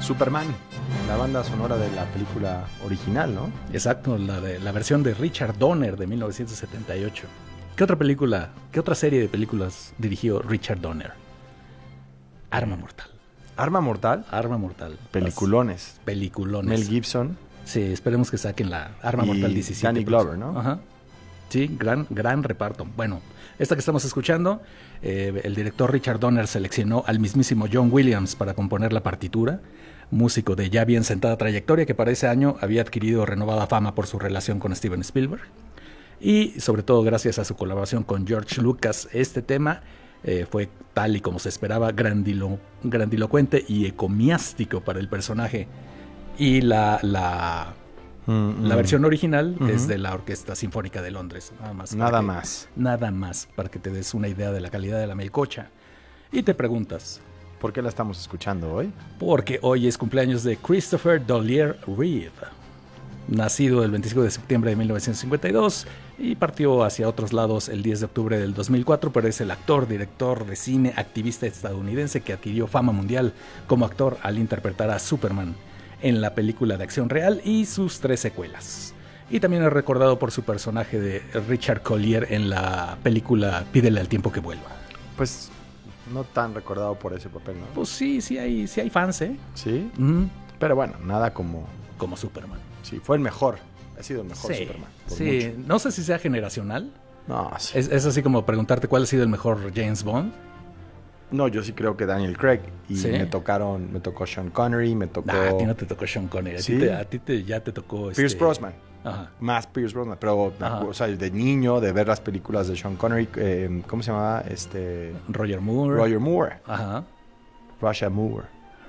Superman, la banda sonora de la película original, ¿no? Exacto, la versión de Richard Donner de 1978. ¿Qué otra serie de películas dirigió Richard Donner? Arma Mortal. ¿Arma Mortal? Arma Mortal. Peliculones. Peliculones. Mel Gibson. Sí, esperemos que saquen la Arma Mortal 17. Danny Glover, ¿no? Ajá. Sí, gran reparto. Bueno, esta que estamos escuchando, el director Richard Donner seleccionó al mismísimo John Williams para componer la partitura, músico de ya bien sentada trayectoria que para ese año había adquirido renovada fama por su relación con Steven Spielberg. Y sobre todo gracias a su colaboración con George Lucas, este tema fue tal y como se esperaba, grandilocuente y encomiástico para el personaje. Y la versión original es de la Orquesta Sinfónica de Londres. Nada más, para que te des una idea de la calidad de la melcocha. Y te preguntas, ¿por qué la estamos escuchando hoy? Porque hoy es cumpleaños de Christopher Dollier-Reeve, nacido el 25 de septiembre de 1952 y partió hacia otros lados el 10 de octubre del 2004, pero es el actor, director de cine, activista estadounidense que adquirió fama mundial como actor al interpretar a Superman en la película de acción real y sus 3 secuelas. Y también es recordado por su personaje de Richard Collier en la película Pídele al tiempo que vuelva. Pues no tan recordado por ese papel, ¿no? Pues sí hay fans, ¿eh? Sí, pero bueno, nada como Superman. Sí, fue el mejor. Ha sido el mejor Superman. Sí, mucho. No sé si sea generacional. No, sí. Es así como preguntarte cuál ha sido el mejor James Bond. No, yo sí creo que Daniel Craig. Y ¿sí? me tocó Sean Connery, me tocó... a ti no te tocó Sean Connery. ¿Sí? A ti ya te tocó... Pierce Brosnan. Ajá. Más Pierce Brosnan. Pero, o sea, de niño, de ver las películas de Sean Connery, ¿cómo se llamaba? Roger Moore. Ajá. Russia Moore.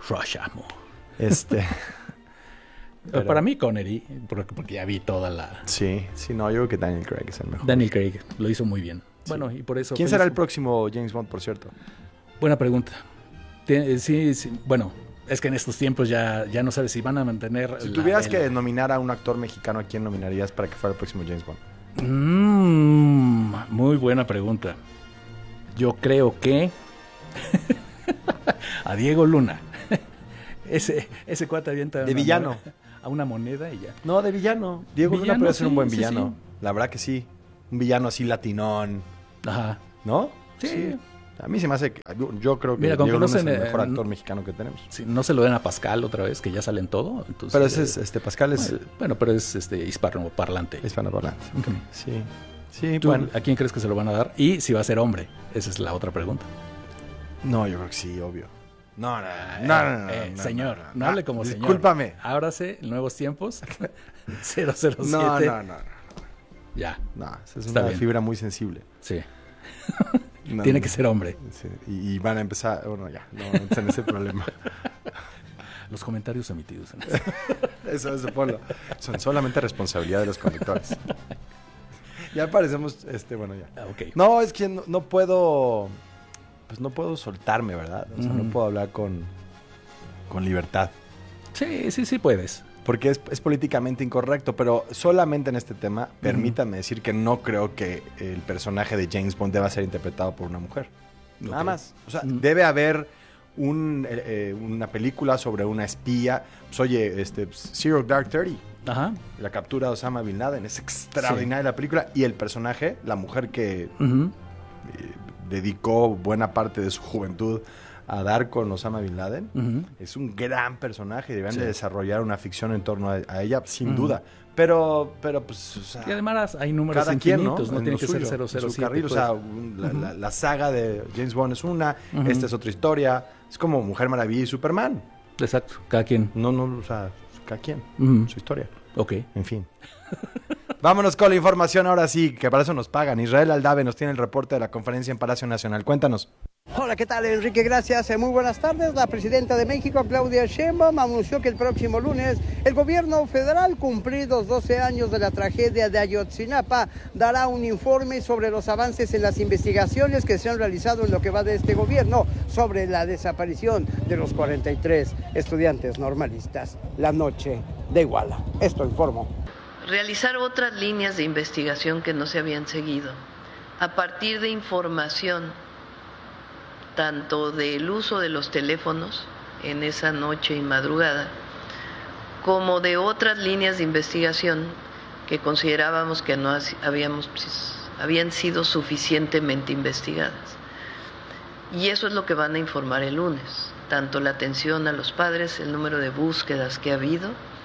Pero para mí Connery, porque ya vi toda la... Sí, no, yo creo que Daniel Craig es el mejor. Daniel Craig lo hizo muy bien. Sí. Bueno, y por eso... ¿Quién será el próximo James Bond, por cierto? Buena pregunta. Sí, bueno, es que en estos tiempos ya no sabes si van a mantener... Si tuvieras que nominar a un actor mexicano, ¿a quién nominarías para que fuera el próximo James Bond? Muy buena pregunta. Yo creo que... a Diego Luna. Ese cuate avienta... De villano. A una moneda y ya. No, de villano. Diego Luna puede ser un buen villano. Sí. La verdad que sí. Un villano así latinón. Ajá. ¿No? Sí. A mí se me hace... Yo creo que Diego Luna es el mejor actor mexicano que tenemos. Sí, no se lo den a Pascal otra vez, que ya sale en todo. Entonces, pero ese es... Pascal es... Bueno, pero es hispanoparlante. Hispanoparlante. Okay. Sí. Sí, ¿Tú, bueno. ¿A quién crees que se lo van a dar? Y si va a ser hombre. Esa es la otra pregunta. No, yo creo que sí, obvio. No, señor, no hable como señor. Discúlpame. Ábrase, nuevos tiempos. 007. No. Ya. No, esa es una fibra muy sensible. Sí. Tiene que ser hombre. Sí. Y van a empezar... Bueno, ya, no en ese problema. Los comentarios emitidos en eso ponlo. Son solamente responsabilidad de los conductores. Ya parecemos... Bueno, ya. Okay. No, es que no puedo... Pues no puedo soltarme, ¿verdad? O sea, no puedo hablar con libertad. Sí puedes. Porque es políticamente incorrecto, pero solamente en este tema, permítame decir que no creo que el personaje de James Bond deba ser interpretado por una mujer. Okay. Nada más. O sea, debe haber una película sobre una espía. Pues, oye, Zero Dark 30. Ajá. La captura de Osama Bin Laden. Es extraordinaria la película. Y el personaje, la mujer que... dedicó buena parte de su juventud a dar con Osama Bin Laden. Es un gran personaje y deberían de desarrollar una ficción en torno a ella, sin duda. Pero pues... O sea, y además hay números cada infinitos, quien, ¿no? Tiene que suyo, ser 007. Su carril, pues. O sea, la saga de James Bond es una, esta es otra historia. Es como Mujer Maravilla y Superman. Exacto, cada quien. No, o sea, cada quien, su historia. Ok. En fin. Vámonos con la información ahora sí, que para eso nos pagan. Israel Aldave nos tiene el reporte de la conferencia en Palacio Nacional. Cuéntanos. Hola, ¿qué tal, Enrique? Gracias. Muy buenas tardes. La presidenta de México, Claudia Sheinbaum, anunció que el próximo lunes el gobierno federal, cumplidos 12 años de la tragedia de Ayotzinapa, dará un informe sobre los avances en las investigaciones que se han realizado en lo que va de este gobierno sobre la desaparición de los 43 estudiantes normalistas la noche de Iguala. Esto informó. Realizar otras líneas de investigación que no se habían seguido a partir de información tanto del uso de los teléfonos en esa noche y madrugada, como de otras líneas de investigación que considerábamos que no habían sido suficientemente investigadas. Y eso es lo que van a informar el lunes, tanto la atención a los padres, el número de búsquedas que ha habido,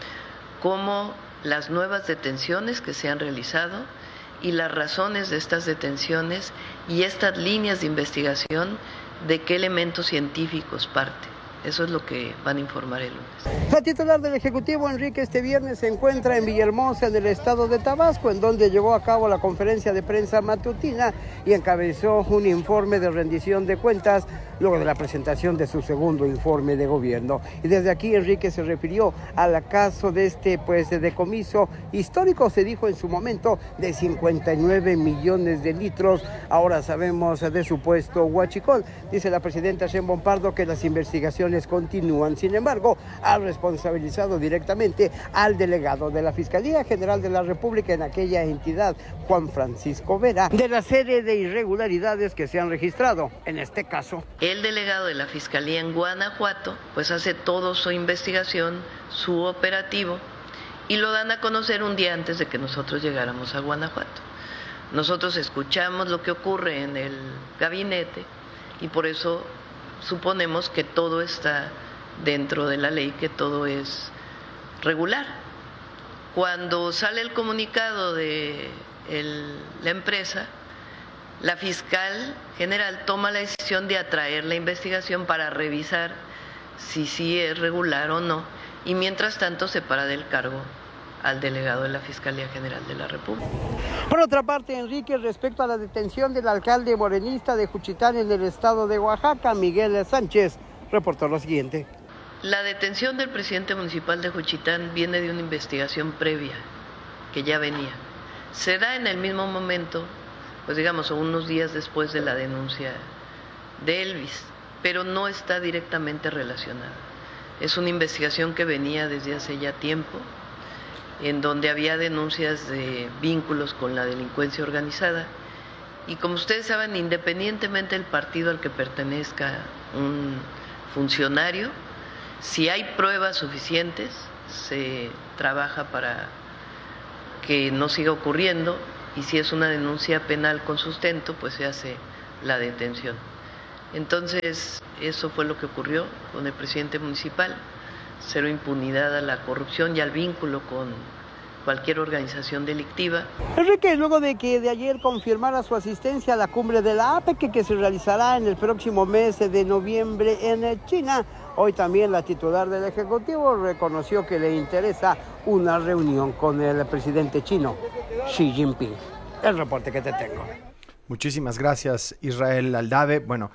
como las nuevas detenciones que se han realizado y las razones de estas detenciones y estas líneas de investigación, de qué elementos científicos parte. Eso es lo que van a informar el lunes. La titular del Ejecutivo, Enrique, este viernes se encuentra en Villahermosa, en el estado de Tabasco, en donde llevó a cabo la conferencia de prensa matutina y encabezó un informe de rendición de cuentas luego de la presentación de su segundo informe de gobierno. Y desde aquí Enrique se refirió al caso de este decomiso histórico, se dijo en su momento, de 59 millones de litros. Ahora sabemos de supuesto huachicol. Dice la presidenta Sheinbaum Pardo que las investigaciones continúan. Sin embargo, ha responsabilizado directamente al delegado de la Fiscalía General de la República en aquella entidad, Juan Francisco Vera, de la serie de irregularidades que se han registrado. En este caso, el delegado de la Fiscalía en Guanajuato pues hace toda su investigación, su operativo, y lo dan a conocer un día antes de que nosotros llegáramos a Guanajuato. Nosotros escuchamos lo que ocurre en el gabinete y por eso suponemos que todo está dentro de la ley, que todo es regular. Cuando sale el comunicado de la empresa, la fiscal general toma la decisión de atraer la investigación para revisar si sí es regular o no, y mientras tanto se para del cargo al delegado de la Fiscalía General de la República. Por otra parte, Enrique, respecto a la detención del alcalde morenista de Juchitán en el estado de Oaxaca, Miguel Sánchez, reportó lo siguiente. La detención del presidente municipal de Juchitán viene de una investigación previa que ya venía. Se da en el mismo momento, pues digamos, unos días después de la denuncia de Elvis, pero no está directamente relacionada. Es una investigación que venía desde hace ya tiempo, en donde había denuncias de vínculos con la delincuencia organizada. Y como ustedes saben, independientemente del partido al que pertenezca un funcionario, si hay pruebas suficientes, se trabaja para que no siga ocurriendo, y si es una denuncia penal con sustento, pues se hace la detención. Entonces, eso fue lo que ocurrió con el presidente municipal. Cero impunidad a la corrupción y al vínculo con cualquier organización delictiva. Enrique, luego de que de ayer confirmara su asistencia a la cumbre de la APEC que se realizará en el próximo mes de noviembre en China, hoy también la titular del Ejecutivo reconoció que le interesa una reunión con el presidente chino, Xi Jinping. El reporte que te tengo. Muchísimas gracias, Israel Aldave. Bueno,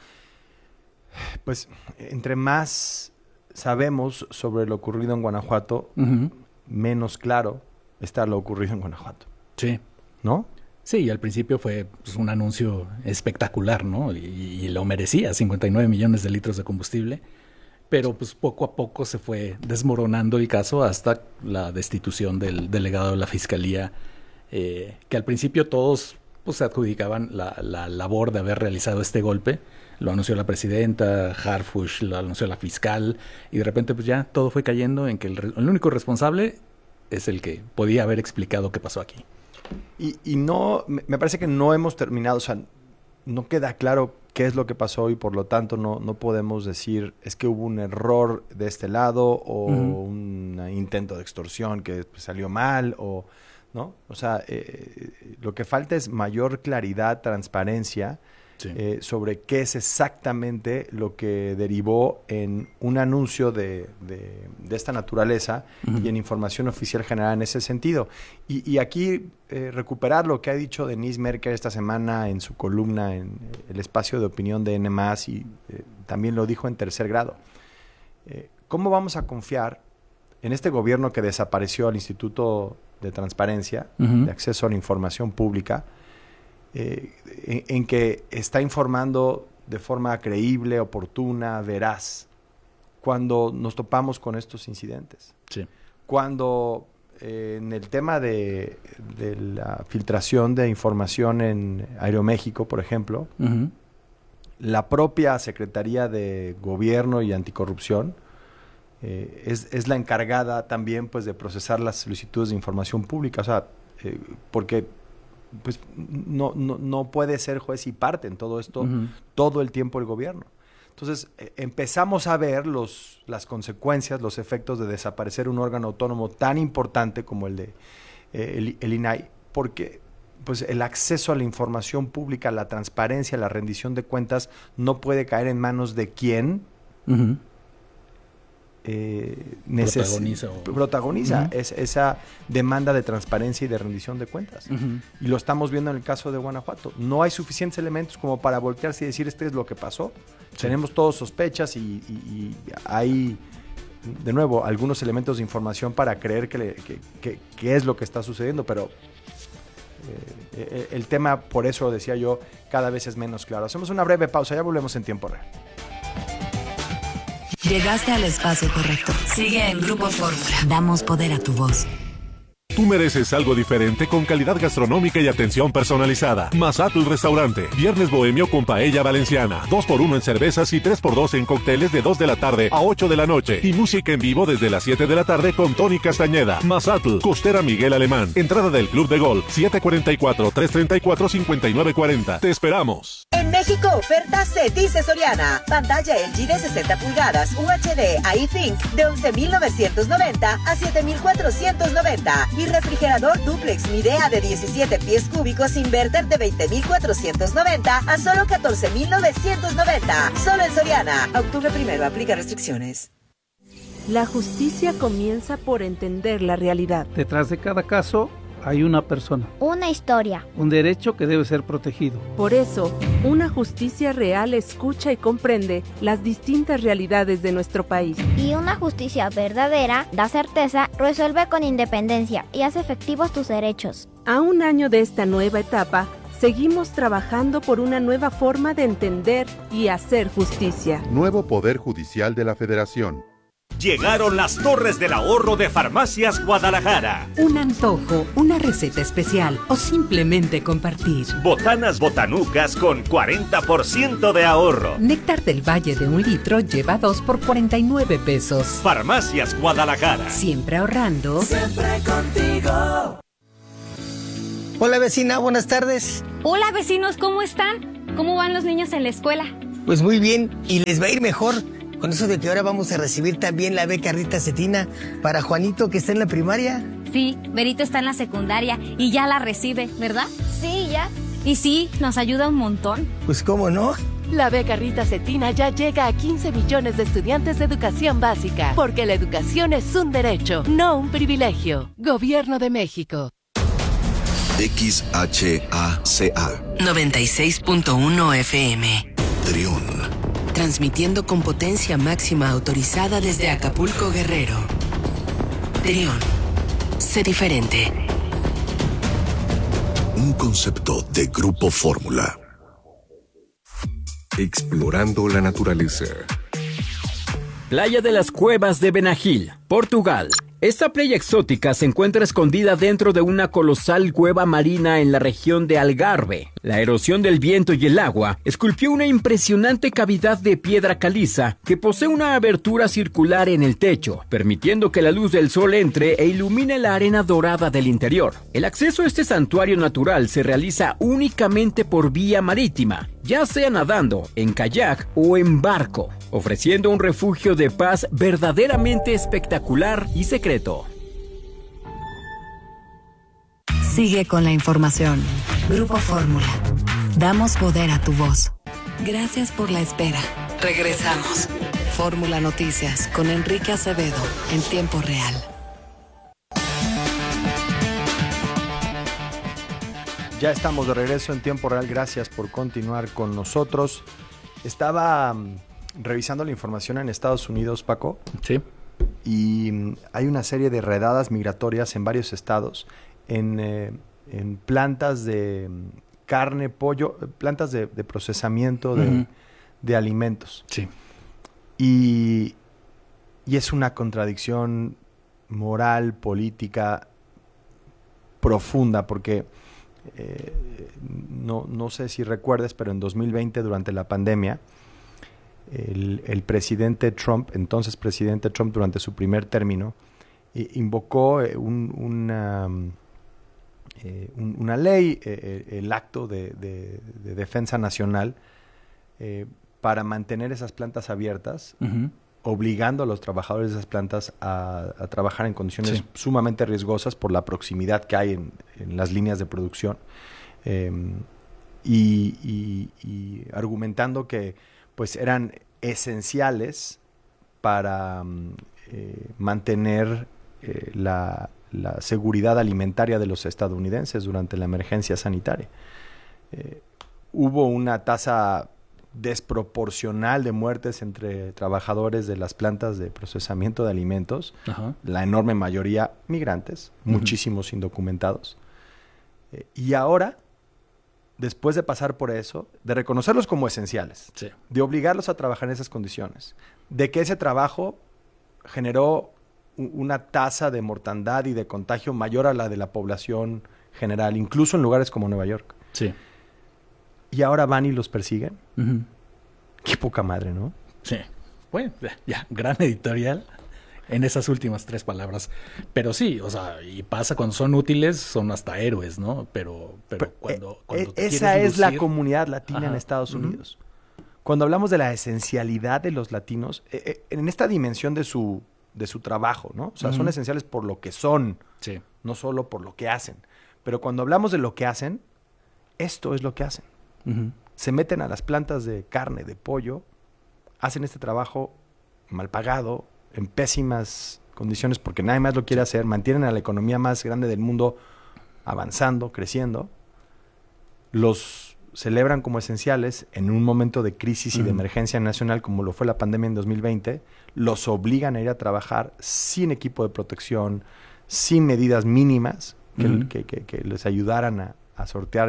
pues entre más sabemos sobre lo ocurrido en Guanajuato, menos claro está lo ocurrido en Guanajuato. Sí. ¿No? Sí, al principio fue pues, un anuncio espectacular, ¿no? Y lo merecía, 59 millones de litros de combustible. Pero pues poco a poco se fue desmoronando el caso hasta la destitución del delegado de la Fiscalía, que al principio todos pues, se adjudicaban la labor de haber realizado este golpe. Lo anunció la presidenta, Harfuch, lo anunció la fiscal, y de repente pues ya todo fue cayendo en que el único responsable es el que podía haber explicado qué pasó aquí. Y no, me parece que no hemos terminado, o sea, no queda claro qué es lo que pasó y por lo tanto no podemos decir es que hubo un error de este lado o un intento de extorsión que salió mal o ¿no? O sea, lo que falta es mayor claridad, transparencia sobre qué es exactamente lo que derivó en un anuncio de esta naturaleza y en información oficial generada en ese sentido. Y aquí recuperar lo que ha dicho Denise Merker esta semana en su columna en el espacio de opinión de N+, y también lo dijo en Tercer Grado. ¿Cómo vamos a confiar en este gobierno que desapareció al Instituto de Transparencia, de Acceso a la Información Pública, en que está informando de forma creíble, oportuna, veraz, cuando nos topamos con estos incidentes? Sí. Cuando en el tema de la filtración de información en Aeroméxico, por ejemplo, la propia Secretaría de Gobierno y Anticorrupción es la encargada también pues de procesar las solicitudes de información pública, o sea, porque pues no puede ser juez y parte en todo esto todo el tiempo el gobierno. Entonces empezamos a ver las consecuencias, los efectos de desaparecer un órgano autónomo tan importante como el de el INAI, porque pues el acceso a la información pública, la transparencia, la rendición de cuentas no puede caer en manos de quien protagoniza esa demanda de transparencia y de rendición de cuentas. Y lo estamos viendo en el caso de Guanajuato. No hay suficientes elementos como para voltearse y decir esto es lo que pasó. Sí. Tenemos todos sospechas y hay, de nuevo, algunos elementos de información para creer que es lo que está sucediendo, pero el tema, por eso decía yo, cada vez es menos claro. Hacemos una breve pausa, ya volvemos en tiempo real. Llegaste al espacio correcto. Sigue en Grupo Fórmula. Damos poder a tu voz. Tú mereces algo diferente con calidad gastronómica y atención personalizada. Mazatl Restaurante. Viernes bohemio con paella valenciana. 2x1 en cervezas y 3x2 en cócteles de 2 de la tarde a 8 de la noche. Y música en vivo desde las 7 de la tarde con Tony Castañeda. Mazatl, Costera Miguel Alemán. Entrada del Club de Golf. 744-334-5940. Te esperamos. En México, oferta Cetice Soriana. Pantalla LG de 60 pulgadas UHD iThink de 11,990 a 7,490. Y refrigerador dúplex Midea de 17 pies cúbicos inverter de 20,490 a solo 14,990. Solo en Soriana. Octubre 1, aplica restricciones. La justicia comienza por entender la realidad. Detrás de cada caso hay una persona. Una historia. Un derecho que debe ser protegido. Por eso, una justicia real escucha y comprende las distintas realidades de nuestro país. Y una justicia verdadera da certeza, resuelve con independencia y hace efectivos tus derechos. A un año de esta nueva etapa, seguimos trabajando por una nueva forma de entender y hacer justicia. Nuevo Poder Judicial de la Federación. Llegaron las Torres del Ahorro de Farmacias Guadalajara. Un antojo, una receta especial o simplemente compartir. Botanas botanucas con 40% de ahorro. Néctar del Valle de 1 litro lleva 2 por 49 pesos. Farmacias Guadalajara. Siempre ahorrando. Siempre contigo. Hola vecina, buenas tardes. Hola vecinos, ¿cómo están? ¿Cómo van los niños en la escuela? Pues muy bien, y les va a ir mejor. Con eso de que ahora vamos a recibir también la beca Rita Cetina para Juanito, que está en la primaria. Sí, Berito está en la secundaria y ya la recibe, ¿verdad? Sí, ya. Y sí, nos ayuda un montón. Pues cómo no. La beca Rita Cetina ya llega a 15 millones de estudiantes de educación básica, porque la educación es un derecho, no un privilegio. Gobierno de México. XHACA 96.1 FM. Trión. Transmitiendo con potencia máxima autorizada desde Acapulco, Guerrero. Trión. Sé diferente. Un concepto de Grupo Fórmula. Explorando la naturaleza. Playa de las Cuevas de Benagil, Portugal. Esta playa exótica se encuentra escondida dentro de una colosal cueva marina en la región de Algarve. La erosión del viento y el agua esculpió una impresionante cavidad de piedra caliza que posee una abertura circular en el techo, permitiendo que la luz del sol entre e ilumine la arena dorada del interior. El acceso a este santuario natural se realiza únicamente por vía marítima, ya sea nadando, en kayak o en barco, ofreciendo un refugio de paz verdaderamente espectacular y secreto. Sigue con la información. Grupo Fórmula. Damos poder a tu voz. Gracias por la espera. Regresamos. Fórmula Noticias con Enrique Acevedo en tiempo real. Ya estamos de regreso en tiempo real. Gracias por continuar con nosotros. Estaba revisando la información en Estados Unidos, Paco. Sí. Y hay una serie de redadas migratorias en varios estados en plantas de carne, pollo, plantas de procesamiento de alimentos. Sí. Y es una contradicción moral, política profunda, porque no sé si recuerdes, pero en 2020, durante la pandemia, el presidente Trump, entonces presidente Trump, durante su primer término, invocó una ley, el acto de defensa nacional, para mantener esas plantas abiertas, obligando a los trabajadores de esas plantas a trabajar en condiciones sumamente riesgosas por la proximidad que hay en las líneas de producción, y argumentando que pues eran esenciales para mantener la seguridad alimentaria de los estadounidenses durante la emergencia sanitaria. Hubo una tasa desproporcional de muertes entre trabajadores de las plantas de procesamiento de alimentos, la enorme mayoría migrantes, muchísimos indocumentados. Y ahora, después de pasar por eso, de reconocerlos como esenciales, de obligarlos a trabajar en esas condiciones, de que ese trabajo generó una tasa de mortandad y de contagio mayor a la de la población general, incluso en lugares como Nueva York. Sí. Y ahora van y los persiguen. Qué poca madre, ¿no? Sí. Bueno, ya, gran editorial en esas últimas 3 palabras. Pero sí, o sea, y pasa cuando son útiles, son hasta héroes, ¿no? Pero cuando te esa es lucir, la comunidad latina en Estados Unidos. Cuando hablamos de la esencialidad de los latinos, en esta dimensión de su trabajo, ¿no? O sea, son esenciales por lo que son, no solo por lo que hacen. Pero cuando hablamos de lo que hacen, esto es lo que hacen. Se meten a las plantas de carne, de pollo, hacen este trabajo mal pagado, en pésimas condiciones porque nadie más lo quiere hacer, mantienen a la economía más grande del mundo avanzando, creciendo, los celebran como esenciales en un momento de crisis y de emergencia nacional como lo fue la pandemia en 2020, los obligan a ir a trabajar sin equipo de protección, sin medidas mínimas que les ayudaran a sortear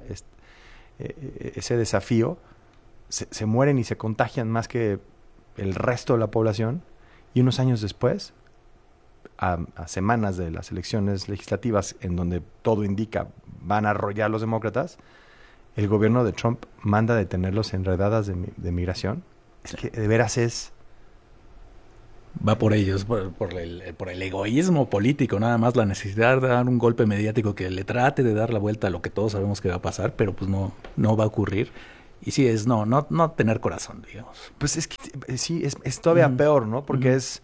ese desafío, se mueren y se contagian más que el resto de la población, y unos años después, a semanas de las elecciones legislativas, en donde todo indica van a arrollar los demócratas, el gobierno de Trump manda a detenerlos en redadas de migración. Es que de veras va por ellos, por el egoísmo político, nada más la necesidad de dar un golpe mediático que le trate de dar la vuelta a lo que todos sabemos que va a pasar, pero pues no va a ocurrir. Y sí, es no tener corazón, digamos. Pues es que sí, es todavía peor, ¿no? Porque es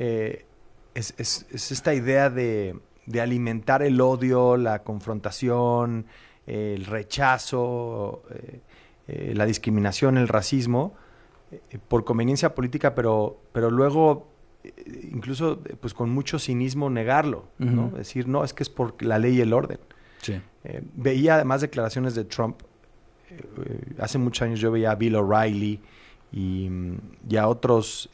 esta idea de alimentar el odio, la confrontación, el rechazo, la discriminación, el racismo, por conveniencia política, pero luego incluso pues con mucho cinismo negarlo, ¿no? Decir, no, es que es por la ley y el orden. Sí. Veía además declaraciones de Trump. Hace muchos años yo veía a Bill O'Reilly y a otros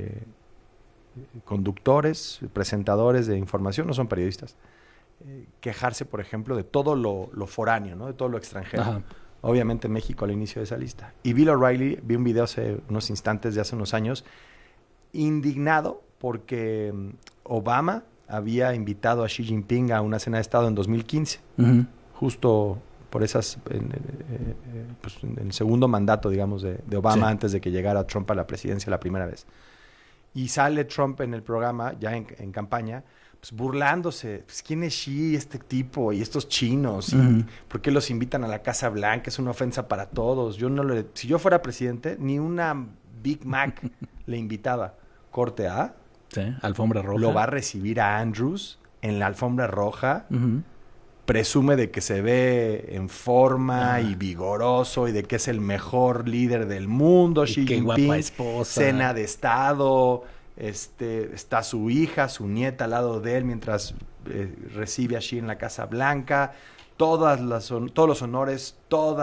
conductores, presentadores de información, no son periodistas, quejarse, por ejemplo, de todo lo foráneo, ¿no? De todo lo extranjero. Obviamente México al inicio de esa lista. Y Bill O'Reilly, vi un video hace unos instantes, de hace unos años, indignado porque Obama había invitado a Xi Jinping a una cena de Estado en 2015, justo por esas, pues en el segundo mandato, digamos, de Obama, antes de que llegara Trump a la presidencia la primera vez. Y sale Trump en el programa, ya en campaña, pues burlándose. Pues, ¿quién es Xi, este tipo, y estos chinos? ¿Y por qué los invitan a la Casa Blanca? Es una ofensa para todos. Si yo fuera presidente, ni una Big Mac le invitaba. Corte A. Sí, alfombra roja. Lo va a recibir a Andrews en la alfombra roja. Presume de que se ve en forma y vigoroso y de que es el mejor líder del mundo. Xi Jinping, guapa esposa. Cena de Estado, está su hija, su nieta al lado de él mientras recibe a Xi en la Casa Blanca. Todos los honores,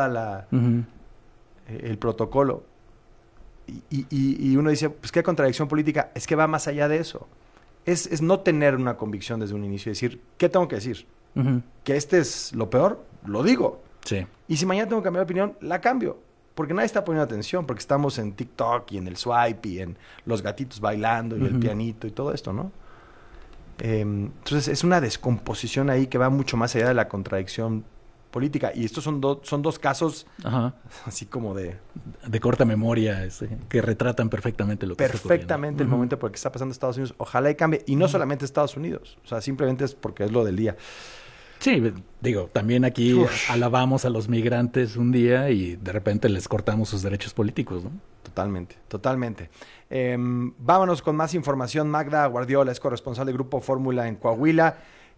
el protocolo. Y uno dice, pues qué contradicción política. Es que va más allá de eso. Es no tener una convicción desde un inicio y decir, ¿qué tengo que decir? Que este es lo peor, lo digo. Sí. Y si mañana tengo que cambiar de opinión, la cambio. Porque nadie está poniendo atención, porque estamos en TikTok y en el swipe y en los gatitos bailando y el pianito y todo esto, ¿no? Entonces es una descomposición ahí que va mucho más allá de la contradicción política. Y estos son dos casos Ajá. así como de corta memoria, que retratan perfectamente lo que está ocurriendo. Perfectamente el momento por el que está pasando Estados Unidos. Ojalá y cambie. Y no solamente Estados Unidos. O sea, simplemente es porque es lo del día. Sí, digo, también aquí alabamos a los migrantes un día y de repente les cortamos sus derechos políticos, ¿no? Totalmente. Vámonos con más información. Magda Guardiola es corresponsal de Grupo Fórmula en Coahuila.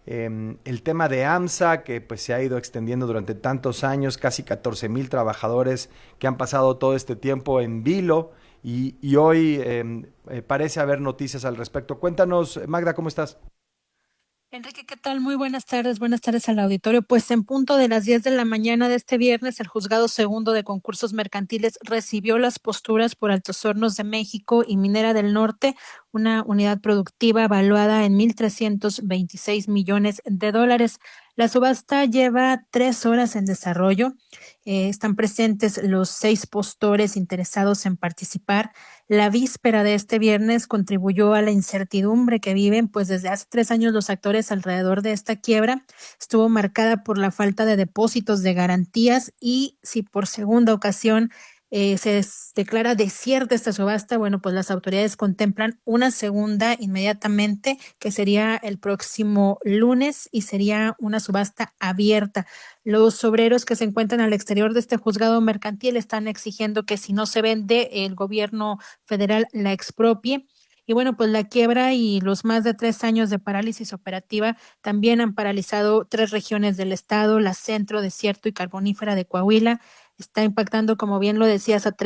El tema de AMSA, que pues se ha ido extendiendo durante tantos años, casi 14,000 trabajadores que han pasado todo este tiempo en vilo y hoy parece haber noticias al respecto. Cuéntanos, Magda, ¿cómo estás? Enrique, ¿qué tal? Muy buenas tardes al auditorio. Pues en punto de las 10 de la mañana de este viernes, el Juzgado Segundo de Concursos Mercantiles recibió las posturas por Altos Hornos de México y Minera del Norte, una unidad productiva valuada en 1,326 millones de dólares. La subasta lleva 3 horas en desarrollo. Están presentes los 6 postores interesados en participar. La víspera de este viernes contribuyó a la incertidumbre que viven, pues desde hace 3 años los actores alrededor de esta quiebra. Estuvo marcada por la falta de depósitos de garantías y si por segunda ocasión se declara desierta esta subasta, bueno, pues las autoridades contemplan una segunda inmediatamente, que sería el próximo lunes y sería una subasta abierta. Los obreros que se encuentran al exterior de este juzgado mercantil están exigiendo que si no se vende, el gobierno federal la expropie. Y bueno, pues la quiebra y los más de 3 años de parálisis operativa también han paralizado 3 regiones del estado, la centro, desierto y carbonífera de Coahuila. Está impactando, como bien lo decías, a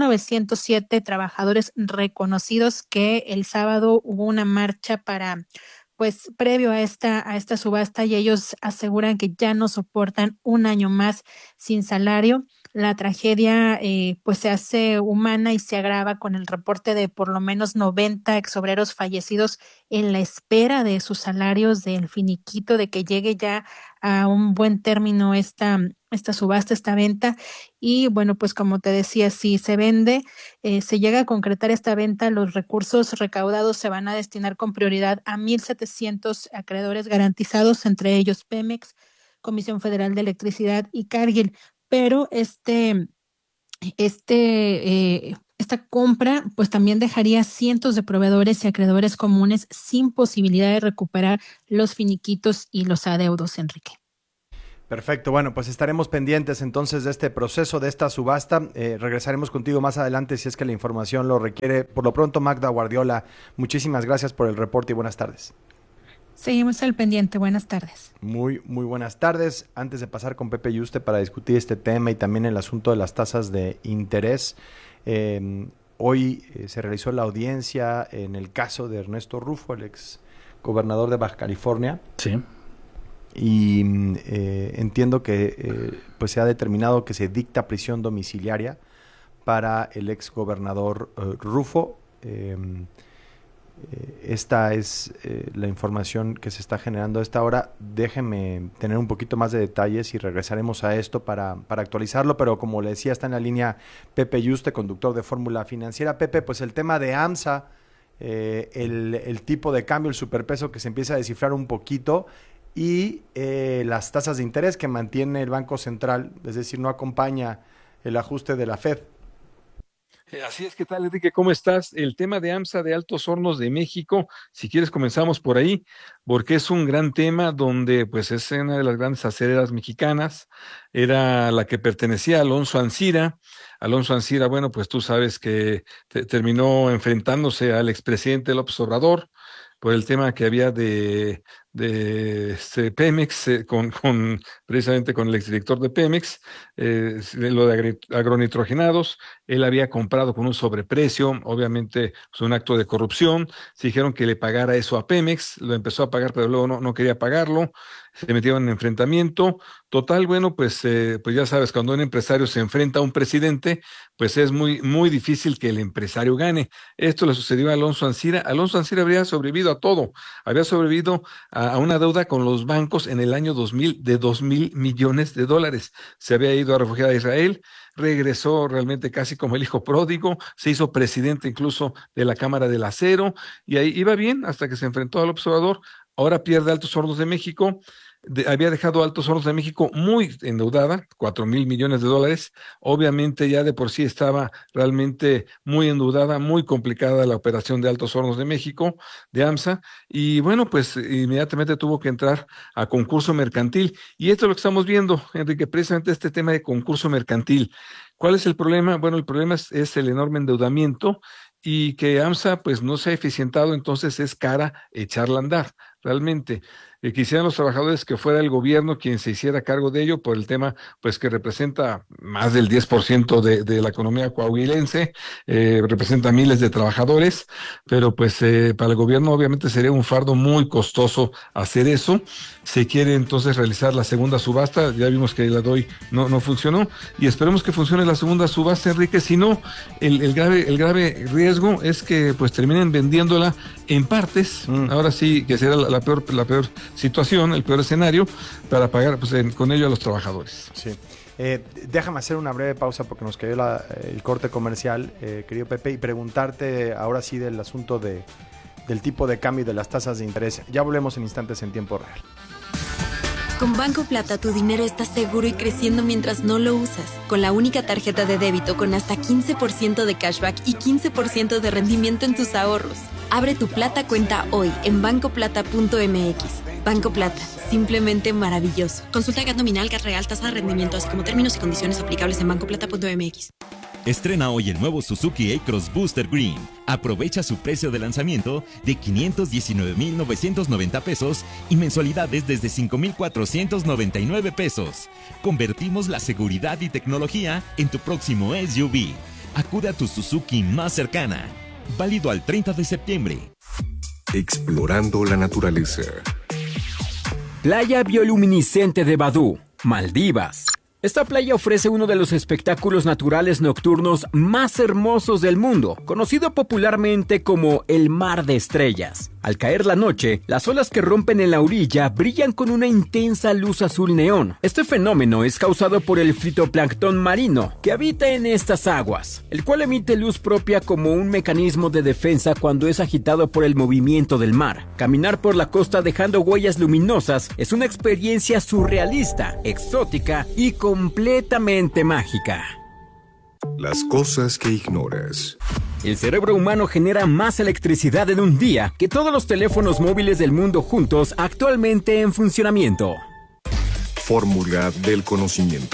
13,907 trabajadores reconocidos, que el sábado hubo una marcha para, pues, previo a esta subasta, y ellos aseguran que ya no soportan un año más sin salario. La tragedia pues se hace humana y se agrava con el reporte de por lo menos 90 exobreros fallecidos en la espera de sus salarios, del finiquito, de que llegue ya a un buen término esta subasta, esta venta. Y bueno, pues como te decía, si se vende, se llega a concretar esta venta, los recursos recaudados se van a destinar con prioridad a 1,700 acreedores garantizados, entre ellos Pemex, Comisión Federal de Electricidad y Cargill. Pero esta compra pues también dejaría cientos de proveedores y acreedores comunes sin posibilidad de recuperar los finiquitos y los adeudos, Enrique. Perfecto, bueno, pues estaremos pendientes entonces de este proceso, de esta subasta. Regresaremos contigo más adelante si es que la información lo requiere. Por lo pronto, Magda Guardiola, muchísimas gracias por el reporte y buenas tardes. Seguimos al pendiente. Buenas tardes. Muy buenas tardes. Antes de pasar con Pepe Yuste para discutir este tema y también el asunto de las tasas de interés, hoy se realizó la audiencia en el caso de Ernesto Rufo, el ex gobernador de Baja California. Sí. Y entiendo que pues se ha determinado que se dicta prisión domiciliaria para el ex gobernador Rufo. Esta es la información que se está generando a esta hora. Déjenme tener un poquito más de detalles y regresaremos a esto para actualizarlo, pero como le decía, está en la línea Pepe Yuste, conductor de Fórmula Financiera. Pepe, pues el tema de AMSA, el tipo de cambio, el superpeso que se empieza a descifrar un poquito y las tasas de interés que mantiene el Banco Central, es decir, no acompaña el ajuste de la Fed. Así es, ¿qué tal, Enrique? ¿Cómo estás? El tema de AMSA de Altos Hornos de México, si quieres comenzamos por ahí, porque es un gran tema donde pues es una de las grandes acereras mexicanas, era la que pertenecía a Alonso Ancira. Alonso Ancira, bueno, pues tú sabes que terminó enfrentándose al expresidente López Obrador por el tema que había de Pemex, precisamente con el exdirector de Pemex, lo de agronitrogenados. Él había comprado con un sobreprecio, obviamente pues un acto de corrupción. Se dijeron que le pagara eso a Pemex, lo empezó a pagar, pero luego no quería pagarlo. Se metieron en enfrentamiento. Total, bueno, pues ya sabes, cuando un empresario se enfrenta a un presidente, pues es muy difícil que el empresario gane. Esto le sucedió a Alonso Ancira. Alonso Ancira habría sobrevivido a todo. Había sobrevivido a una deuda con los bancos en el año 2000 de 2,000 millones de dólares. Se había ido a refugiar a Israel, regresó realmente casi como el hijo pródigo, se hizo presidente incluso de la Cámara del Acero, y ahí iba bien hasta que se enfrentó al observador. Ahora pierde Altos Hornos de México. había dejado Altos Hornos de México muy endeudada, 4,000 millones de dólares. Obviamente ya de por sí estaba realmente muy endeudada, muy complicada la operación de Altos Hornos de México, de AMSA, y bueno, pues inmediatamente tuvo que entrar a concurso mercantil. Y esto es lo que estamos viendo, Enrique, precisamente este tema de concurso mercantil. ¿Cuál es el problema? Bueno, el problema es el enorme endeudamiento y que AMSA pues no se ha eficientado, entonces es cara echarla a andar, realmente. Quisieran los trabajadores que fuera el gobierno quien se hiciera cargo de ello por el tema pues que representa más del 10% de la economía coahuilense, representa miles de trabajadores, pero pues para el gobierno obviamente sería un fardo muy costoso hacer eso. Se quiere entonces realizar la segunda subasta, ya vimos que la DOI no funcionó, y esperemos que funcione la segunda subasta, Enrique. Si no, el grave riesgo es que pues terminen vendiéndola en partes. Ahora sí que será la peor situación, el peor escenario, para pagar pues, con ello a los trabajadores. Sí. Déjame hacer una breve pausa porque nos cayó el corte comercial, querido Pepe, y preguntarte ahora sí del asunto del tipo de cambio y de las tasas de interés. Ya volvemos en instantes en tiempo real. Con Banco Plata tu dinero está seguro y creciendo mientras no lo usas. Con la única tarjeta de débito con hasta 15% de cashback y 15% de rendimiento en tus ahorros. Abre tu Plata cuenta hoy en bancoplata.mx. Banco Plata, simplemente maravilloso. Consulta GAT nominal, GAT real, tasa de rendimiento, así como términos y condiciones aplicables en bancoplata.mx. Estrena hoy el nuevo Suzuki A-Cross Booster Green. Aprovecha su precio de lanzamiento de 519,990 pesos y mensualidades desde 5,499 pesos. Convertimos la seguridad y tecnología en tu próximo SUV. Acude a tu Suzuki más cercana. Válido al 30 de septiembre. Explorando la naturaleza. Playa bioluminiscente de Badú, Maldivas. Esta playa ofrece uno de los espectáculos naturales nocturnos más hermosos del mundo, conocido popularmente como el Mar de Estrellas. Al caer la noche, las olas que rompen en la orilla brillan con una intensa luz azul neón. Este fenómeno es causado por el fitoplancton marino que habita en estas aguas, el cual emite luz propia como un mecanismo de defensa cuando es agitado por el movimiento del mar. Caminar por la costa dejando huellas luminosas es una experiencia surrealista, exótica y completamente mágica. Las cosas que ignoras. El cerebro humano genera más electricidad en un día que todos los teléfonos móviles del mundo juntos actualmente en funcionamiento. Fórmula del conocimiento.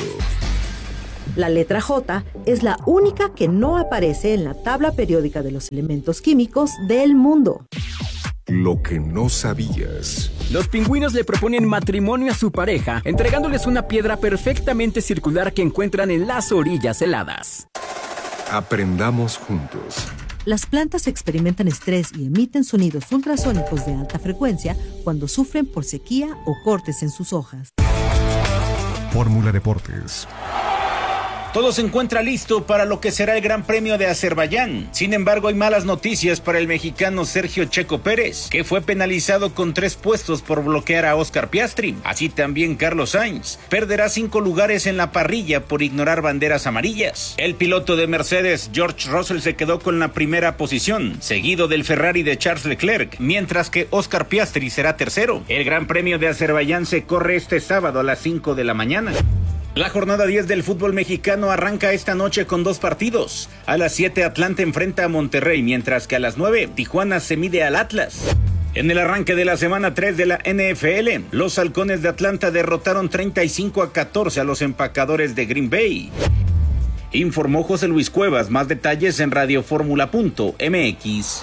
La letra J es la única que no aparece en la tabla periódica de los elementos químicos del mundo. Lo que no sabías. Los pingüinos le proponen matrimonio a su pareja, entregándoles una piedra perfectamente circular que encuentran en las orillas heladas. Aprendamos juntos. Las plantas experimentan estrés y emiten sonidos ultrasónicos de alta frecuencia cuando sufren por sequía o cortes en sus hojas. Fórmula Deportes. Todo se encuentra listo para lo que será el Gran Premio de Azerbaiyán. Sin embargo, hay malas noticias para el mexicano Sergio Checo Pérez, que fue penalizado con 3 puestos por bloquear a Oscar Piastri. Así también Carlos Sainz perderá 5 lugares en la parrilla por ignorar banderas amarillas. El piloto de Mercedes, George Russell, se quedó con la primera posición, seguido del Ferrari de Charles Leclerc, mientras que Oscar Piastri será tercero. El Gran Premio de Azerbaiyán se corre este sábado a las 5 de la mañana. La jornada 10 del fútbol mexicano arranca esta noche con 2 partidos. A las 7 Atlanta enfrenta a Monterrey, mientras que a las 9 Tijuana se mide al Atlas. En el arranque de la semana 3 de la NFL, los Halcones de Atlanta derrotaron 35-14 a los Empacadores de Green Bay. Informó José Luis Cuevas. Más detalles en radioformula.mx.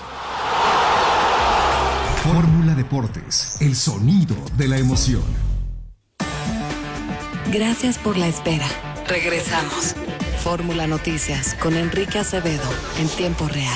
Fórmula Deportes, el sonido de la emoción. Gracias por la espera. Regresamos. Fórmula Noticias con Enrique Acevedo en tiempo real.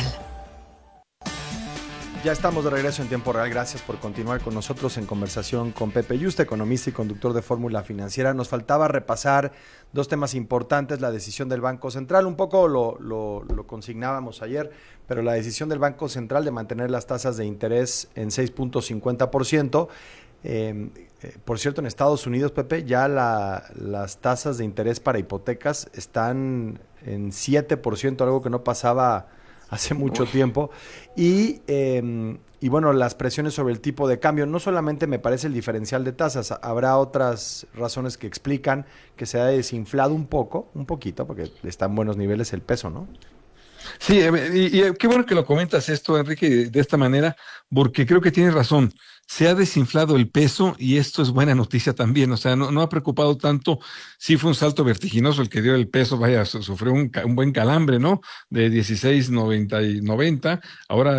Ya estamos de regreso en tiempo real. Gracias por continuar con nosotros en conversación con Pepe Yuste, economista y conductor de Fórmula Financiera. Nos faltaba repasar 2 temas importantes: la decisión del Banco Central. Un poco lo consignábamos ayer, pero la decisión del Banco Central de mantener las tasas de interés en 6.50%. Por cierto, en Estados Unidos, Pepe, ya las tasas de interés para hipotecas están en 7%, algo que no pasaba hace mucho tiempo. Y bueno, las presiones sobre el tipo de cambio, no solamente me parece el diferencial de tasas, habrá otras razones que explican que se ha desinflado un poquito, porque está en buenos niveles el peso, ¿no? Sí, y qué bueno que lo comentas esto, Enrique, de esta manera, porque creo que tienes razón. Se ha desinflado el peso y esto es buena noticia también. O sea, no ha preocupado tanto. Sí fue un salto vertiginoso el que dio el peso. Vaya, sufrió un buen calambre, ¿no? De 16.90, ahora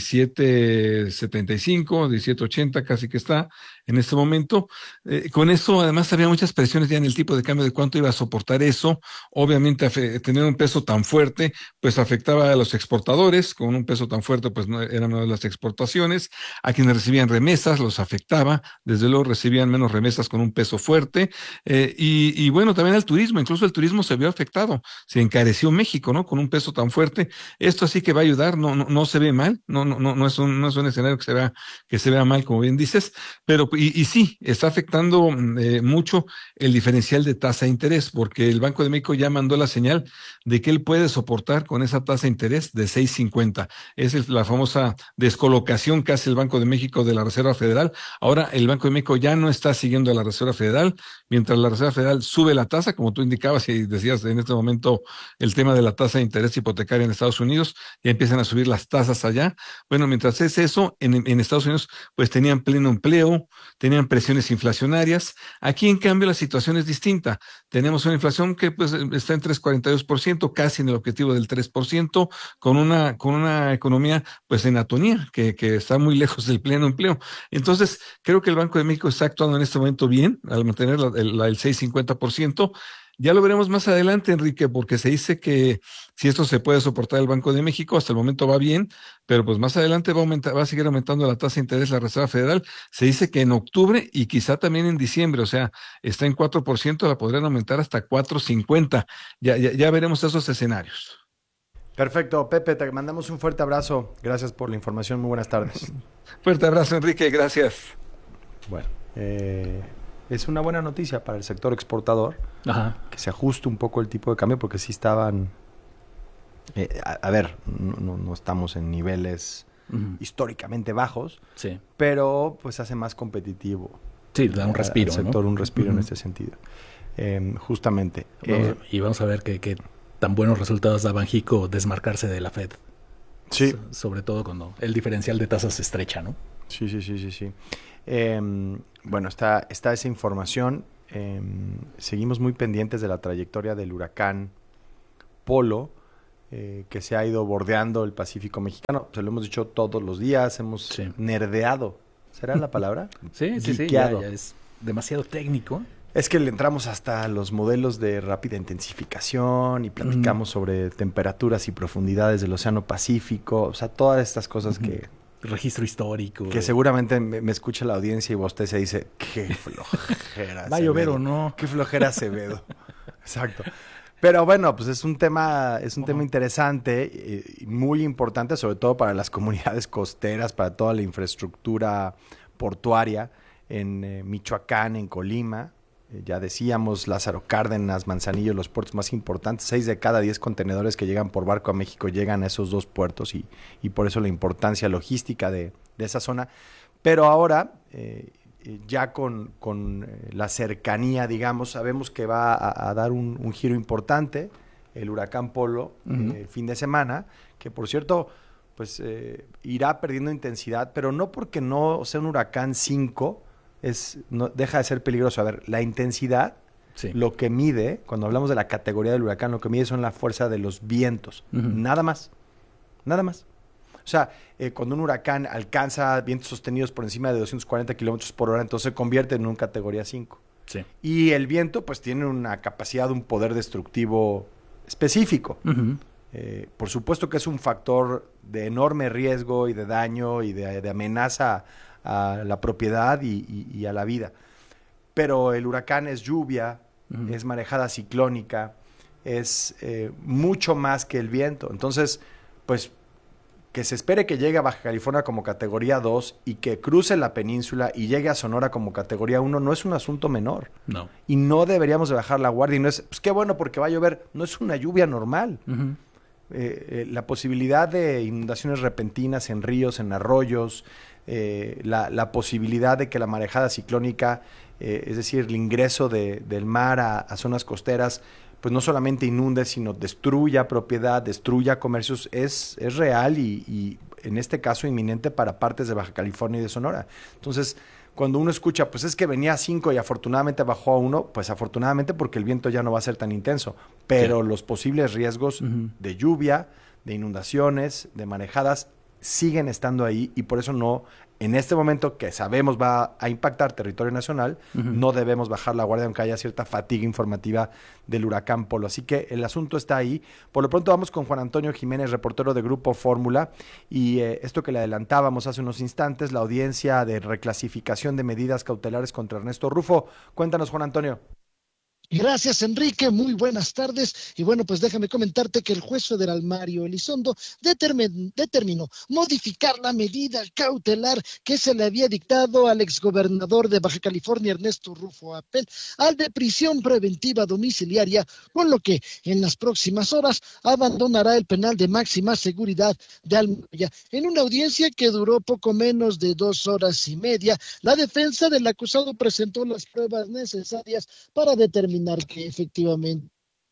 17.75, 17.80 casi que está en este momento. Con eso, además, había muchas presiones ya en el tipo de cambio de cuánto iba a soportar eso. Obviamente, tener un peso tan fuerte, pues afectaba a los exportadores. Con un peso tan fuerte, pues no eran las exportaciones. A quienes recibían remesas los afectaba, desde luego recibían menos remesas con un peso fuerte, y bueno, también al turismo, incluso el turismo se vio afectado, se encareció México, ¿no? Con un peso tan fuerte, esto sí que va a ayudar, no se ve mal, no es un escenario que se vea mal, como bien dices, pero y sí, está afectando mucho el diferencial de tasa de interés, porque el Banco de México ya mandó la señal de que él puede soportar con esa tasa de interés de 6.50, es la famosa descolocación que hace el Banco de México de la Reserva Federal. Ahora el Banco de México ya no está siguiendo a la Reserva Federal, mientras la Reserva Federal sube la tasa, como tú indicabas y decías en este momento el tema de la tasa de interés hipotecaria en Estados Unidos, ya empiezan a subir las tasas allá. Bueno, mientras es eso, en Estados Unidos pues tenían pleno empleo, tenían presiones inflacionarias. Aquí en cambio la situación es distinta. Tenemos una inflación que pues está en 3.42%, casi en el objetivo del 3%, con una economía pues en atonía, que está muy lejos del pleno empleo. Entonces, creo que el Banco de México está actuando en este momento bien al mantener el 6.50%. Ya lo veremos más adelante, Enrique, porque se dice que si esto se puede soportar el Banco de México, hasta el momento va bien, pero pues más adelante va a seguir aumentando la tasa de interés la Reserva Federal. Se dice que en octubre y quizá también en diciembre, o sea, está en 4%, la podrían aumentar hasta 4.50. Ya veremos esos escenarios. Perfecto, Pepe, te mandamos un fuerte abrazo. Gracias por la información, muy buenas tardes. Fuerte abrazo, Enrique, gracias. Bueno, es una buena noticia para el sector exportador. Ajá. Que se ajuste un poco el tipo de cambio, porque sí estaban... no estamos en niveles históricamente bajos, sí, pero pues hace más competitivo. Sí, da un respiro, al sector, ¿no? Un respiro en Uh-huh. este sentido. Justamente. Y vamos a ver qué tan buenos resultados da Banjico desmarcarse de la Fed. Sí. Sobre todo cuando el diferencial de tasas se estrecha, ¿no? Sí. Bueno, está esa información. Seguimos muy pendientes de la trayectoria del huracán Polo, que se ha ido bordeando el Pacífico mexicano. Se lo hemos dicho todos los días, hemos nerdeado. ¿Será la palabra? Sí, ya es demasiado técnico. Es que le entramos hasta los modelos de rápida intensificación y platicamos sobre temperaturas y profundidades del Océano Pacífico, o sea, todas estas cosas que... Registro histórico. Que seguramente me escucha la audiencia y usted se dice, qué flojera. ¿Va a llover o no? Qué flojera Acevedo. Exacto. Pero bueno, pues es un tema interesante y muy importante, sobre todo para las comunidades costeras, para toda la infraestructura portuaria en Michoacán, en Colima. Ya decíamos, Lázaro Cárdenas, Manzanillo, los puertos más importantes. 6 de cada 10 contenedores que llegan por barco a México llegan a esos dos puertos y por eso la importancia logística de esa zona. Pero ahora, ya con la cercanía, digamos, sabemos que va a dar un giro importante el huracán Polo el fin de semana, que por cierto, pues irá perdiendo intensidad, pero no porque no sea un huracán 5, no deja de ser peligroso. A ver, la intensidad, lo que mide, cuando hablamos de la categoría del huracán, lo que mide son la fuerza de los vientos. Nada más. O sea, cuando un huracán alcanza vientos sostenidos por encima de 240 kilómetros por hora, entonces se convierte en una categoría 5. Sí. Y el viento, pues, tiene una capacidad, un poder destructivo específico. Por supuesto que es un factor de enorme riesgo y de daño y de amenaza a la propiedad y a la vida. Pero el huracán es lluvia, es marejada ciclónica, es mucho más que el viento. Entonces, pues, que se espere que llegue a Baja California como categoría 2 y que cruce la península y llegue a Sonora como categoría 1 no es un asunto menor. No. Y no deberíamos de bajar la guardia. Y no es, pues qué bueno porque va a llover. No es una lluvia normal. la posibilidad de inundaciones repentinas en ríos, en arroyos, la posibilidad de que la marejada ciclónica, es decir, el ingreso del mar a zonas costeras, pues no solamente inunde, sino destruya propiedad, destruya comercios, es real y en este caso inminente para partes de Baja California y de Sonora. Entonces, cuando uno escucha, pues es que venía a 5 y afortunadamente bajó a 1, pues afortunadamente porque el viento ya no va a ser tan intenso, pero los posibles riesgos de lluvia, de inundaciones, de marejadas, siguen estando ahí y por eso no, en este momento que sabemos va a impactar territorio nacional, no debemos bajar la guardia aunque haya cierta fatiga informativa del huracán Polo. Así que el asunto está ahí. Por lo pronto vamos con Juan Antonio Jiménez, reportero de Grupo Fórmula, y esto que le adelantábamos hace unos instantes, la audiencia de reclasificación de medidas cautelares contra Ernesto Rufo. Cuéntanos, Juan Antonio. Gracias, Enrique. Muy buenas tardes. Y bueno, pues déjame comentarte que el juez federal Mario Elizondo determinó modificar la medida cautelar que se le había dictado al exgobernador de Baja California, Ernesto Rufo Appel, al de prisión preventiva domiciliaria, con lo que en las próximas horas abandonará el penal de máxima seguridad de Almoloya. En una audiencia que duró poco menos de 2 horas y media, la defensa del acusado presentó las pruebas necesarias para determinar que efectivamente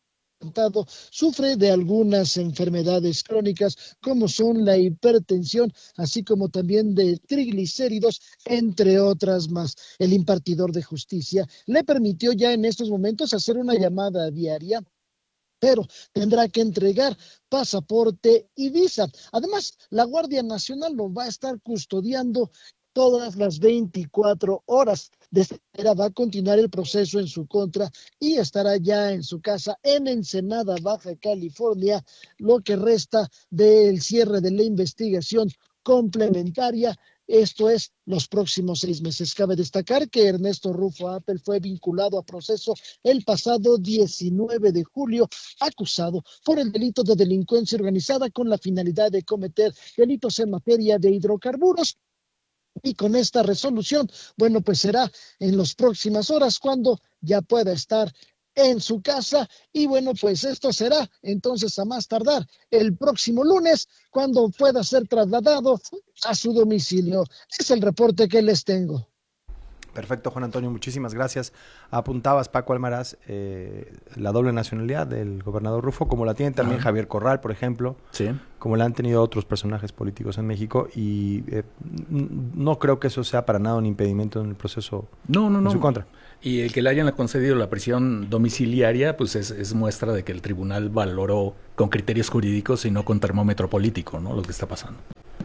sufre de algunas enfermedades crónicas como son la hipertensión, así como también de triglicéridos, entre otras más. El impartidor de justicia le permitió ya en estos momentos hacer una llamada diaria, pero tendrá que entregar pasaporte y visa. Además, la Guardia Nacional lo va a estar custodiando todas las 24 horas. De esta manera va a continuar el proceso en su contra y estará ya en su casa en Ensenada, Baja California, lo que resta del cierre de la investigación complementaria. Esto es los próximos 6 meses. Cabe destacar que Ernesto Rufo Appel fue vinculado a proceso el pasado 19 de julio, acusado por el delito de delincuencia organizada con la finalidad de cometer delitos en materia de hidrocarburos. Y con esta resolución, bueno, pues será en las próximas horas cuando ya pueda estar en su casa. Y bueno, pues esto será entonces a más tardar el próximo lunes cuando pueda ser trasladado a su domicilio. Es el reporte que les tengo. Perfecto, Juan Antonio, muchísimas gracias. Apuntabas, Paco Almaraz, la doble nacionalidad del gobernador Rufo, como la tiene también Javier Corral, por ejemplo, como la han tenido otros personajes políticos en México, y no creo que eso sea para nada un impedimento en el proceso en su contra. Y el que le hayan concedido la prisión domiciliaria, pues es muestra de que el tribunal valoró con criterios jurídicos y no con termómetro político, ¿no? Lo que está pasando.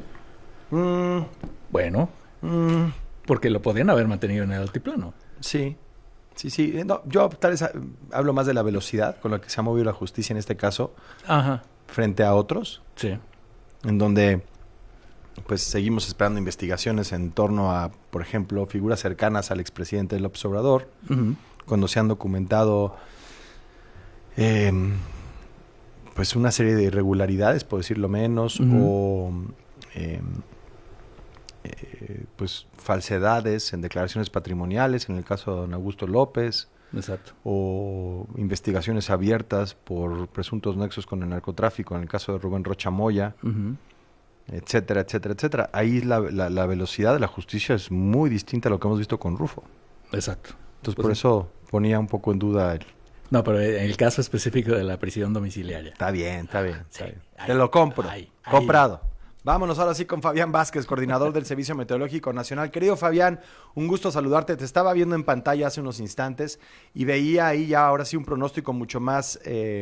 Bueno... Porque lo podían haber mantenido en el altiplano. Sí. No, yo tal vez hablo más de la velocidad con la que se ha movido la justicia en este caso frente a otros. Sí. En donde pues seguimos esperando investigaciones en torno a, por ejemplo, figuras cercanas al expresidente López Obrador, cuando se han documentado pues una serie de irregularidades, por decirlo menos, o... pues falsedades en declaraciones patrimoniales en el caso de don Augusto López. Exacto. O investigaciones abiertas por presuntos nexos con el narcotráfico en el caso de Rubén Rocha Moya, etcétera, etcétera, etcétera. Ahí la velocidad de la justicia es muy distinta a lo que hemos visto con Rufo. Exacto. Entonces por eso ponía un poco en duda el... No, pero en el caso específico de la prisión domiciliaria. Está bien. Te lo compro. Comprado. Vámonos ahora sí con Fabián Vázquez, coordinador del Servicio Meteorológico Nacional. Querido Fabián, un gusto saludarte. Te estaba viendo en pantalla hace unos instantes y veía ahí ya ahora sí un pronóstico mucho más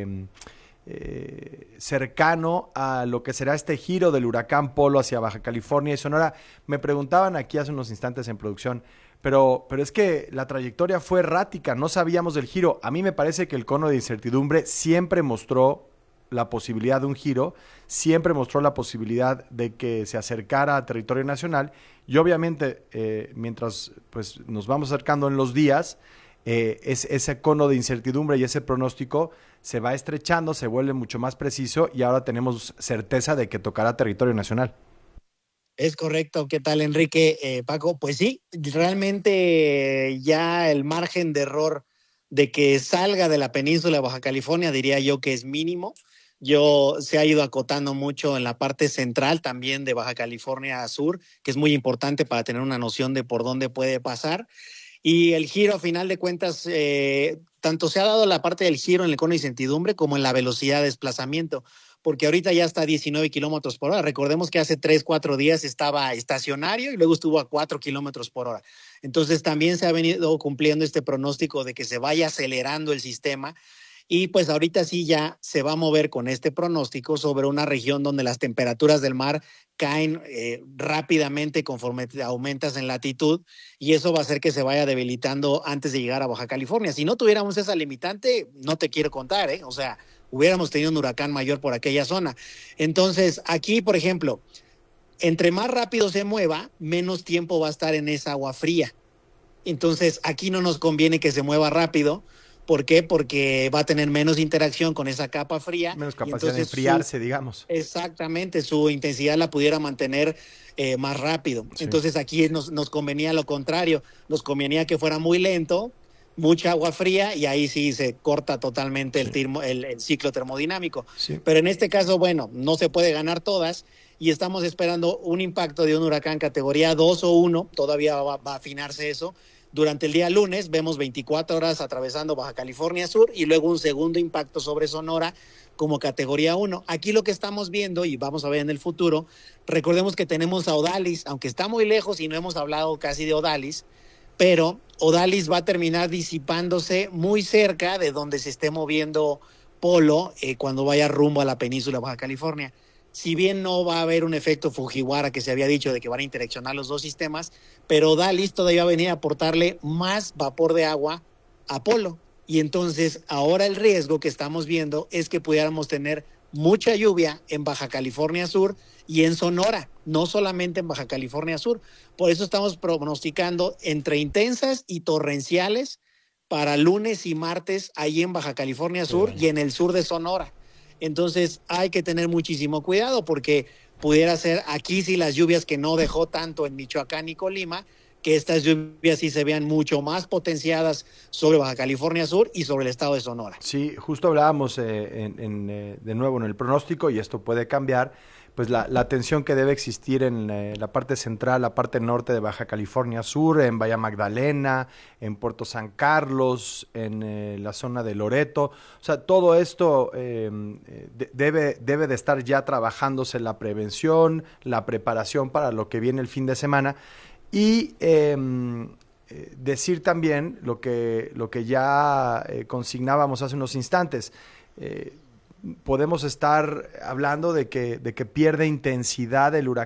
cercano a lo que será este giro del huracán Polo hacia Baja California y Sonora. Me preguntaban aquí hace unos instantes en producción, pero es que la trayectoria fue errática, no sabíamos del giro. A mí me parece que el cono de incertidumbre siempre mostró la posibilidad de un giro, siempre mostró la posibilidad de que se acercara a territorio nacional y obviamente mientras pues nos vamos acercando en los días, ese cono de incertidumbre y ese pronóstico se va estrechando, se vuelve mucho más preciso y ahora tenemos certeza de que tocará territorio nacional. Es correcto. ¿Qué tal, Enrique? Paco, pues sí, realmente ya el margen de error de que salga de la península de Baja California diría yo que es mínimo. se ha ido acotando mucho en la parte central también de Baja California Sur, que es muy importante para tener una noción de por dónde puede pasar. Y el giro, a final de cuentas, tanto se ha dado la parte del giro en el cono de incertidumbre como en la velocidad de desplazamiento, porque ahorita ya está a 19 kilómetros por hora. Recordemos que hace 3-4 días estaba estacionario y luego estuvo a 4 kilómetros por hora. Entonces también se ha venido cumpliendo este pronóstico de que se vaya acelerando el sistema. Y pues ahorita sí ya se va a mover con este pronóstico sobre una región donde las temperaturas del mar caen rápidamente conforme aumentas en latitud, y eso va a hacer que se vaya debilitando antes de llegar a Baja California. Si no tuviéramos esa limitante, no te quiero contar, o sea, hubiéramos tenido un huracán mayor por aquella zona. Entonces, aquí, por ejemplo, entre más rápido se mueva, menos tiempo va a estar en esa agua fría. Entonces, aquí no nos conviene que se mueva rápido. ¿Por qué? Porque va a tener menos interacción con esa capa fría. Menos capacidad de enfriarse, digamos. Exactamente, su intensidad la pudiera mantener más rápido. Sí. Entonces aquí nos convenía lo contrario, nos convenía que fuera muy lento, mucha agua fría, y ahí sí se corta totalmente el ciclo termodinámico. Sí. Pero en este caso, bueno, no se puede ganar todas, y estamos esperando un impacto de un huracán categoría 2 o 1, todavía va a afinarse eso. Durante el día lunes vemos 24 horas atravesando Baja California Sur y luego un segundo impacto sobre Sonora como categoría 1. Aquí lo que estamos viendo, y vamos a ver en el futuro, recordemos que tenemos a Odalis, aunque está muy lejos y no hemos hablado casi de Odalis, pero Odalis va a terminar disipándose muy cerca de donde se esté moviendo Polo cuando vaya rumbo a la península de Baja California. Si bien no va a haber un efecto Fujiwara que se había dicho de que van a interaccionar los dos sistemas, pero Odalis todavía venía a aportarle más vapor de agua a Polo. Y entonces ahora el riesgo que estamos viendo es que pudiéramos tener mucha lluvia en Baja California Sur y en Sonora, no solamente en Baja California Sur. Por eso estamos pronosticando entre intensas y torrenciales para lunes y martes ahí en Baja California Sur y en el sur de Sonora. Entonces hay que tener muchísimo cuidado porque pudiera ser aquí sí las lluvias que no dejó tanto en Michoacán y Colima, que estas lluvias sí se vean mucho más potenciadas sobre Baja California Sur y sobre el estado de Sonora. Sí, justo hablábamos de nuevo en el pronóstico, y esto puede cambiar, pues la tensión que debe existir en la parte central, la parte norte de Baja California Sur, en Bahía Magdalena, en Puerto San Carlos, en la zona de Loreto. O sea, todo esto debe de estar ya trabajándose la prevención, la preparación para lo que viene el fin de semana. Y decir también lo que ya consignábamos hace unos instantes. Podemos estar hablando de que pierde intensidad el huracán